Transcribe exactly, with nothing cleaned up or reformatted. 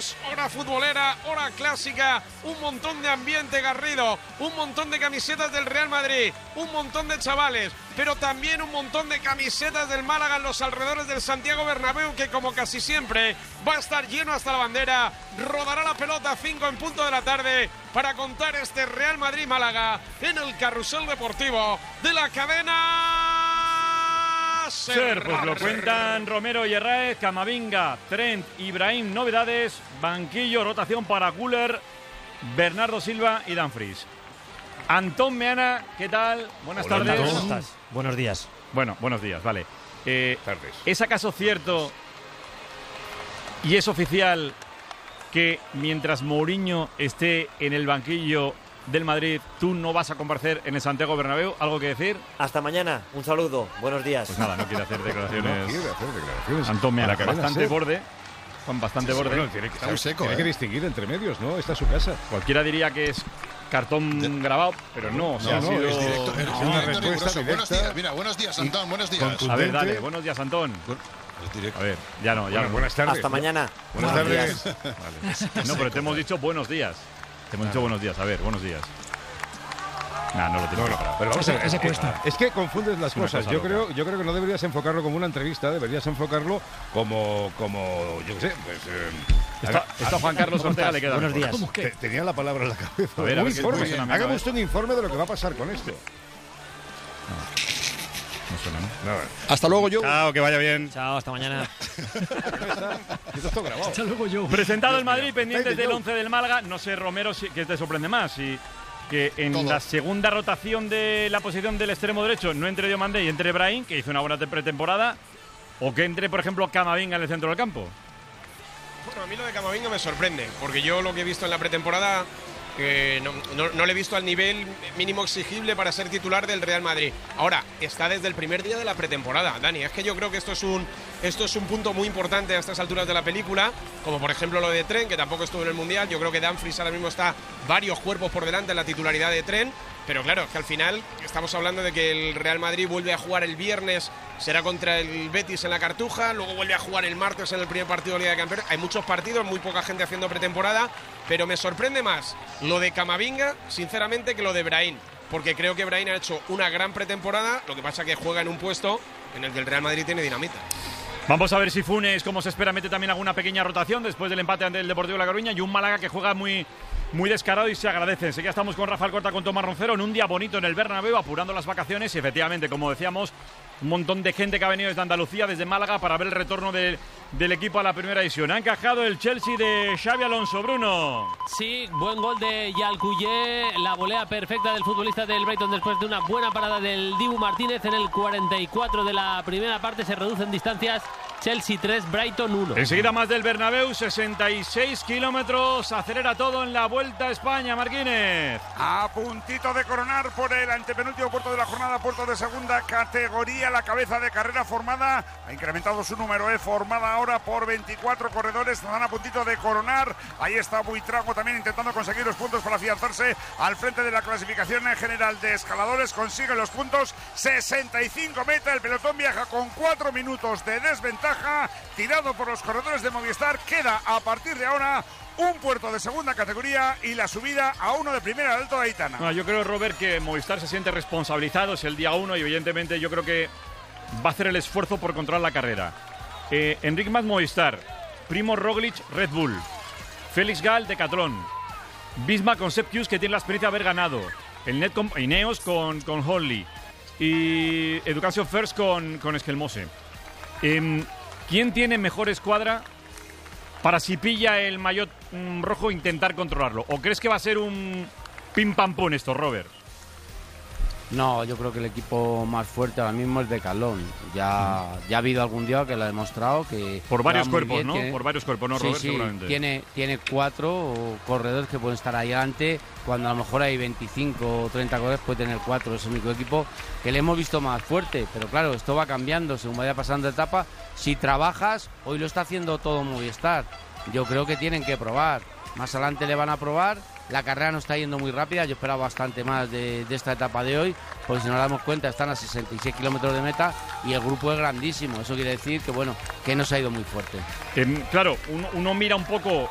Tenemos hora futbolera, hora clásica, un montón de ambiente garrido, un montón de camisetas del Real Madrid, un montón de chavales, pero también un montón de camisetas del Málaga en los alrededores del Santiago Bernabéu, que como casi siempre va a estar lleno hasta la bandera. Rodará la pelota a cinco en punto de la tarde para contar este Real Madrid-Málaga en el carrusel deportivo de la cadena Ser. Pues lo cuentan Romero y Herráez, Camavinga, Trent, Ibrahim, novedades, banquillo, rotación para Güler, Bernardo Silva y Dumfries. Antón Meana, ¿qué tal? Buenas Hola, tardes. ¿Cómo estás? Buenos días. Bueno, buenos días, vale. Eh, tardes. ¿Es acaso cierto y es oficial que mientras Mourinho esté en el banquillo del Madrid, tú no vas a comparecer en el Santiago Bernabéu? ¿Algo que decir? Hasta mañana. Un saludo. Buenos días. Pues nada, no quiere hacer declaraciones. No quiere hacer declaraciones. Antón Meana, Para bastante ser. borde. Con bastante Sí, sí, borde. bueno, tiene que, Está muy seco, tiene ¿eh? que distinguir entre medios, ¿no? Esta es su casa. Cualquiera diría que es cartón De... grabado, pero no. O sea, no, ha sido... es Directo, es no, una directo respuesta riguroso. Buenos directa. días, mira, buenos días, Antón, buenos días. A ver, dale. Buenos días, Antón. Es directo. A ver, ya no, ya Bueno, no. buenas tardes. Hasta mañana. Buenas Buenos tardes. días. Vale. No, pero te hemos dicho buenos días. Te hemos dicho buenos días. A ver, buenos días. Nah, no lo tengo No, no, preparado. pero vamos a ver, Ese es que- cuesta. Es que confundes las Es una cosas. cosa Yo loca. creo, yo creo que no deberías enfocarlo como una entrevista, deberías enfocarlo como, como yo qué sé, pues... eh, Esto, haga- esto a Juan Carlos Ortega le queda Buenos mejor. días. ¿Cómo te- que? tenía la palabra en la cabeza. A ver, a un ver qué informe. posicionamiento, Hágame a ver. usted un informe de lo que va a pasar con esto. No suena, ¿no? No, Hasta luego, yo. Chao, que vaya bien. Chao, hasta mañana. esto está grabado. Hasta luego yo. Presentado el Madrid, pendientes Ay, del Dios. once del Málaga. No sé, Romero, si, que te sorprende más. Si, que en Todo. la segunda rotación de la posición del extremo derecho no entre Diomandé y entre Brahim, que hizo una buena pretemporada, o que entre, por ejemplo, Camavinga en el centro del campo. Bueno, a mí lo de Camavinga me sorprende, porque yo lo que he visto en la pretemporada eh, no, no, no le he visto al nivel mínimo exigible para ser titular del Real Madrid. Ahora, está desde el primer día de la pretemporada, Dani. Es que yo creo que esto es un, esto es un punto muy importante a estas alturas de la película, como por ejemplo lo de Trent, que tampoco estuvo en el Mundial. Yo creo que Dumfries ahora mismo está varios cuerpos por delante en la titularidad de Trent. Pero claro, es que al final estamos hablando de que el Real Madrid vuelve a jugar el viernes, será contra el Betis en la Cartuja, luego vuelve a jugar el martes en el primer partido de Liga de Campeones. Hay muchos partidos, muy poca gente haciendo pretemporada, pero me sorprende más lo de Camavinga, sinceramente, que lo de Brahim, porque creo que Brahim ha hecho una gran pretemporada, lo que pasa que juega en un puesto en el que el Real Madrid tiene dinamita. Vamos a ver si Funes, como se espera, mete también alguna pequeña rotación después del empate ante el Deportivo de La Coruña, y un Málaga que juega muy, muy descarado y se agradece. Enseguida estamos con Rafael Corta, con Tomás Roncero, en un día bonito en el Bernabéu, apurando las vacaciones y efectivamente, como decíamos, un montón de gente que ha venido desde Andalucía, desde Málaga, para ver el retorno de, del equipo a la primera división. Ha encajado el Chelsea de Xabi Alonso. Bruno. Sí, buen gol de Yalcuyé, la volea perfecta del futbolista del Brighton después de una buena parada del Dibu Martínez en el cuarenta y cuatro de la primera parte. Se reducen distancias, Chelsea tres, Brighton uno. Enseguida más del Bernabéu, sesenta y seis kilómetros, acelera todo en la Vuelta a España, Marquínez. A puntito de coronar por el antepenúltimo puerto de la jornada, puerto de segunda categoría, la cabeza de carrera formada, ha incrementado su número, eh, formada ahora por veinticuatro corredores, están a puntito de coronar. Ahí está Buitrago también intentando conseguir los puntos para afianzarse al frente de la clasificación en general de escaladores, consigue los puntos, sesenta y cinco meta, el pelotón viaja con cuatro minutos de desventaja, tirado por los corredores de Movistar. Queda a partir de ahora un puerto de segunda categoría y la subida a uno de primera del Alto de Aitana. No, yo creo, Robert, que Movistar se siente responsabilizado, es el día uno y evidentemente yo creo que va a hacer el esfuerzo por controlar la carrera. Eh, Enric Mas, Movistar, Primo Roglic, Red Bull, Félix Gal, Decathlon, Bisma con Sepp Kuss, que tiene la experiencia de haber ganado, el Net con Ineos con, con Holly y Education First con, con Esquelmose. Eh, ¿Quién tiene mejor escuadra para, si pilla el maillot mm, rojo, intentar controlarlo? ¿O crees que va a ser un pim pam pum esto, Robert? No, yo creo que el equipo más fuerte ahora mismo es Decathlon. Ya, ya ha habido algún día que lo ha demostrado que Por varios va muy cuerpos, bien, ¿no? tiene- Por varios cuerpos, ¿no, Sí, Robert? sí, Seguramente. tiene, tiene cuatro corredores que pueden estar ahí adelante, cuando a lo mejor hay veinticinco o treinta corredores, puede tener cuatro. Es el único equipo que le hemos visto más fuerte. Pero claro, esto va cambiando según vaya pasando etapa. Si trabajas, hoy lo está haciendo todo Movistar. Yo creo que tienen que probar. Más adelante le van a probar. La carrera no está yendo muy rápida, yo esperaba bastante más de, de esta etapa de hoy, porque si nos damos cuenta están a sesenta y seis kilómetros de meta y el grupo es grandísimo. Eso quiere decir que bueno, que no se ha ido muy fuerte. Eh, claro, uno, uno mira un poco